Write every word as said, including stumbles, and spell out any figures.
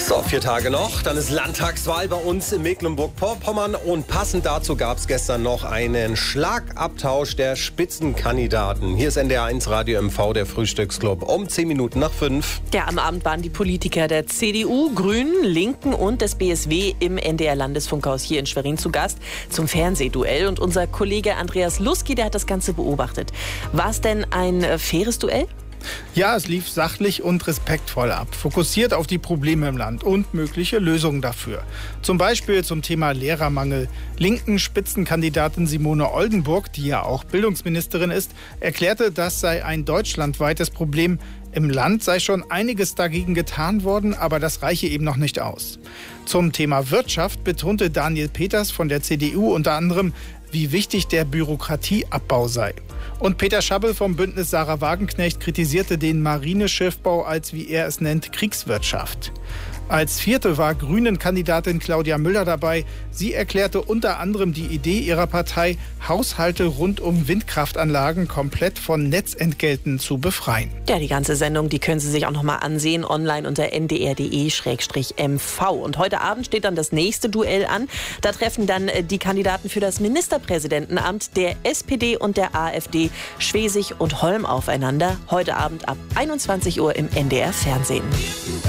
So, vier Tage noch, dann ist Landtagswahl bei uns in Mecklenburg-Vorpommern und passend dazu gab es gestern noch einen Schlagabtausch der Spitzenkandidaten. Hier ist N D R eins Radio M V, der Frühstücksclub, um zehn Minuten nach fünf. Ja, am Abend waren die Politiker der C D U, Grünen, Linken und des B S W im N D R-Landesfunkhaus hier in Schwerin zu Gast zum Fernsehduell. Und unser Kollege Andreas Luski, der hat das Ganze beobachtet. War es denn ein äh, faires Duell? Ja, es lief sachlich und respektvoll ab, fokussiert auf die Probleme im Land und mögliche Lösungen dafür. Zum Beispiel zum Thema Lehrermangel. Linken Spitzenkandidatin Simone Oldenburg, die ja auch Bildungsministerin ist, erklärte, das sei ein deutschlandweites Problem. Im Land sei schon einiges dagegen getan worden, aber das reiche eben noch nicht aus. Zum Thema Wirtschaft betonte Daniel Peters von der C D U unter anderem, wie wichtig der Bürokratieabbau sei. Und Peter Schabbel vom Bündnis Sarah Wagenknecht kritisierte den Marineschiffbau als, wie er es nennt, Kriegswirtschaft. Als vierte war Grünen-Kandidatin Claudia Müller dabei. Sie erklärte unter anderem die Idee ihrer Partei, Haushalte rund um Windkraftanlagen komplett von Netzentgelten zu befreien. Ja, die ganze Sendung, die können Sie sich auch noch mal ansehen, online unter n d r punkt d e slash m v. Und heute Abend steht dann das nächste Duell an. Da treffen dann die Kandidaten für das Ministerpräsidentenamt der S P D und der A f D Schwesig und Holm aufeinander. Heute Abend ab einundzwanzig Uhr im N D R Fernsehen.